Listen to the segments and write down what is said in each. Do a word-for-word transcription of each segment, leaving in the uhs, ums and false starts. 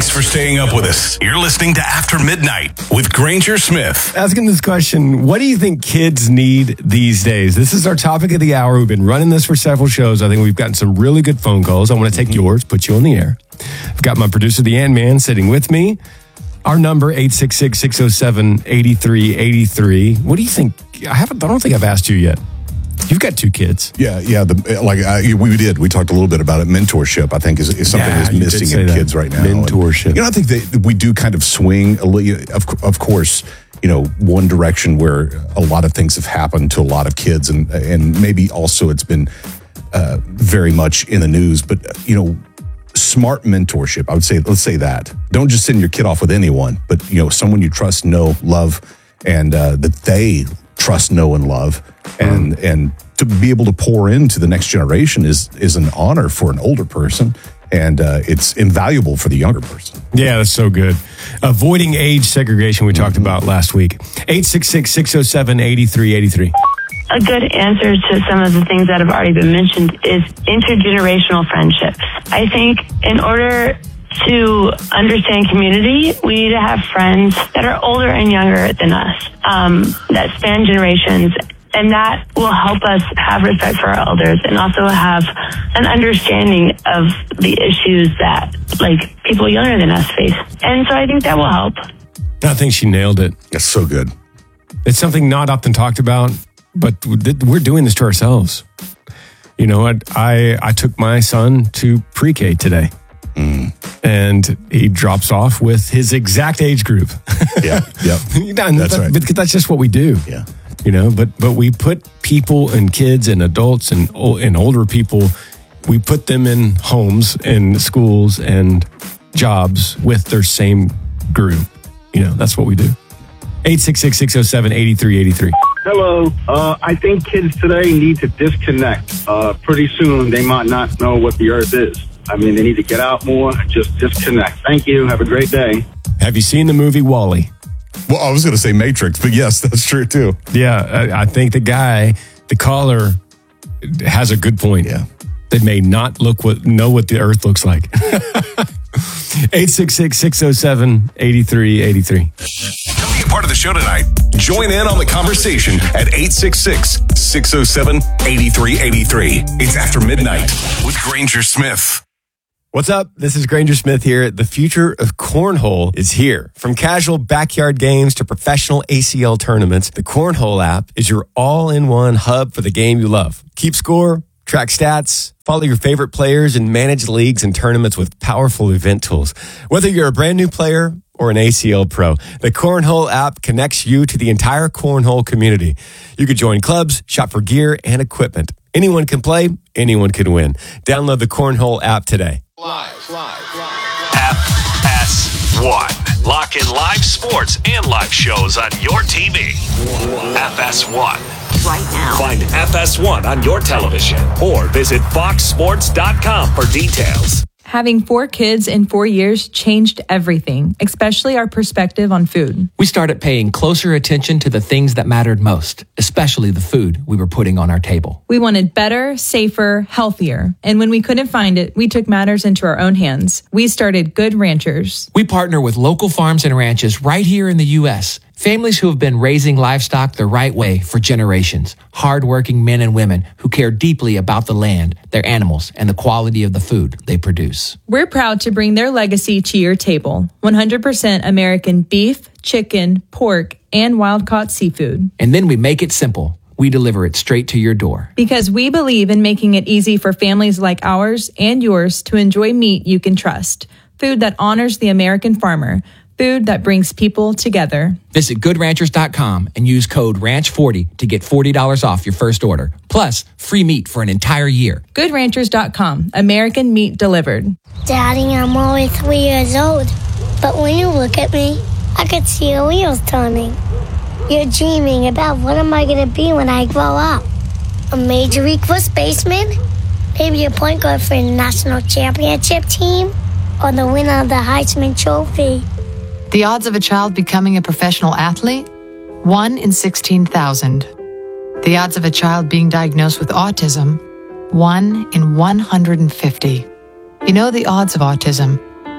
Thanks for staying up with us. You're listening to After Midnight with Granger Smith. Asking this question, what do you think kids need these days? This is our topic of the hour. We've been running this for several shows. I think we've gotten some really good phone calls. I want to take yours, put you on the air. I've got my producer, the Ant-Man, sitting with me. Our number, eight six six, six oh seven, eight three eight three. What do you think? I haven't. I don't think I've asked you yet. You've got two kids. Yeah, yeah. The, like I, we did. We talked a little bit about it. Mentorship, I think, is, is something Yeah, that's you did missing say in that. kids right now. Mentorship. And, you know, I think that we do kind of swing a little. Of, of course, you know, one direction where a lot of things have happened to a lot of kids, and and maybe also it's been uh, very much in the news. But you know, smart mentorship. I would say, let's say that. Don't just send your kid off with anyone, but you know, someone you trust, know, love, and uh, that they trust, know, and love, and mm. and. To be able to pour into the next generation is is an honor for an older person, and uh, it's invaluable for the younger person. Yeah, that's so good. Avoiding age segregation we mm-hmm. talked about last week. eight six six, six oh seven, eight three eight three. A good answer to some of the things that have already been mentioned is intergenerational friendships. I think in order to understand community, we need to have friends that are older and younger than us, um, that span generations. And that will help us have respect for our elders and also have an understanding of the issues that, like, people younger than us face. And so I think that will help. I think she nailed it. That's so good. It's something not often talked about, but we're doing this to ourselves. You know, I I, I took my son to pre-K today. Mm. And he drops off with his exact age group. Yeah, yeah. That's right. Because that's just what we do. Yeah. You know, but but we put people and kids and adults and and older people, we put them in homes and schools and jobs with their same group. You know, that's what we do. eight six six, six oh seven, eight three eight three. Hello. Uh, I think kids today need to disconnect. Uh, pretty soon they might not know what the earth is. I mean, they need to get out more, just disconnect. Thank you. Have a great day. Have you seen the movie WALL-E? Well, I was going to say Matrix, but yes, that's true too. Yeah, I, I think the guy, the caller, has a good point. Yeah, they may not look what know what the Earth looks like. eight six six, six oh seven, eight three eight three. Come be a part of the show tonight. Join in on the conversation at eight six six, six oh seven, eight three eight three. It's After Midnight with Granger Smith. What's up? This is Granger Smith here. The future of cornhole is here. From casual backyard games to professional A C L tournaments, the Cornhole app is your all-in-one hub for the game you love. Keep score, track stats, follow your favorite players, and manage leagues and tournaments with powerful event tools. Whether you're a brand new player or an A C L pro, the Cornhole app connects you to the entire cornhole community. You could join clubs, shop for gear and equipment. Anyone can play, anyone can win. Download the Cornhole app today. Live, live, live. F S one. Lock in live sports and live shows on your T V. F S one. Right now. Find F S one on your television or visit fox sports dot com for details. Having four kids in four years changed everything, especially our perspective on food. We started paying closer attention to the things that mattered most, especially the food we were putting on our table. We wanted better, safer, healthier. And when we couldn't find it, we took matters into our own hands. We started Good Ranchers. We partner with local farms and ranches right here in the U S Families who have been raising livestock the right way for generations. Hardworking men and women who care deeply about the land, their animals, and the quality of the food they produce. We're proud to bring their legacy to your table. one hundred percent American beef, chicken, pork, and wild-caught seafood. And then we make it simple. We deliver it straight to your door. Because we believe in making it easy for families like ours and yours to enjoy meat you can trust. Food that honors the American farmer. Food that brings people together. Visit good ranchers dot com and use code ranch forty to get forty dollars off your first order. Plus, free meat for an entire year. good ranchers dot com. American meat delivered. Daddy, I'm only three years old. But when you look at me, I could see your wheels turning. You're dreaming about what am I going to be when I grow up? A major league first baseman? Maybe a point guard for a national championship team? Or the winner of the Heisman Trophy? The odds of a child becoming a professional athlete? one in sixteen thousand. The odds of a child being diagnosed with autism? one in one hundred fifty. You know the odds of autism.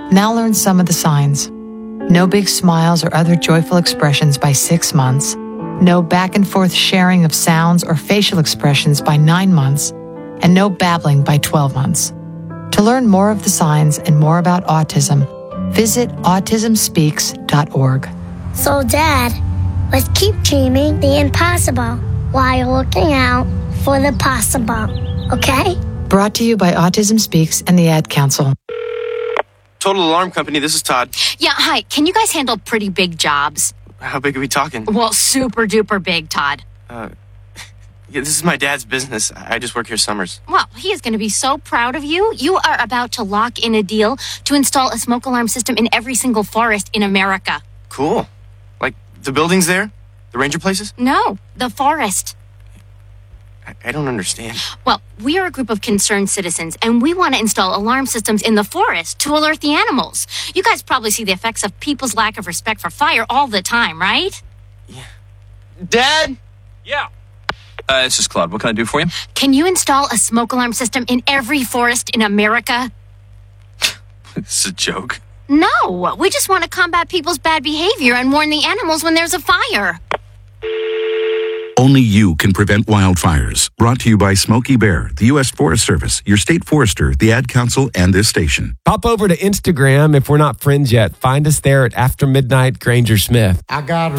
Now learn some of the signs. No big smiles or other joyful expressions by six months. No back and forth sharing of sounds or facial expressions by nine months. And no babbling by twelve months. To learn more of the signs and more about autism, visit autism speaks dot org. So, Dad, let's keep dreaming the impossible while looking out for the possible, okay? Brought to you by Autism Speaks and the Ad Council. Total Alarm Company, this is Todd. Yeah, hi. Can you guys handle pretty big jobs? How big are we talking? Well, super duper big, Todd. Uh, yeah, this is my dad's business. I just work here summers. Well, he is going to be so proud of you. You are about to lock in a deal to install a smoke alarm system in every single forest in America. Cool. Like the buildings there? The ranger places? No, the forest. I, I don't understand. Well, we are a group of concerned citizens, and we want to install alarm systems in the forest to alert the animals. You guys probably see the effects of people's lack of respect for fire all the time, right? Yeah. Dad? Yeah. Uh, this is Claude. What can I do for you? Can you install a smoke alarm system in every forest in America? This is a joke. No, we just want to combat people's bad behavior and warn the animals when there's a fire. Only you can prevent wildfires. Brought to you by Smokey Bear, the U S Forest Service, your state forester, the Ad Council, and this station. Pop over to Instagram if we're not friends yet. Find us there at After Midnight Granger Smith. I got